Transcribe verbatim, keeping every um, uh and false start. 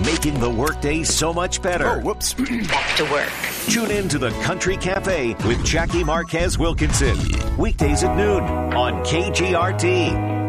making the workday so much better. Oh, whoops. Back to work. Tune in to the Country Cafe with Jackie Marquez Wilkinson. Weekdays at noon on K G R T.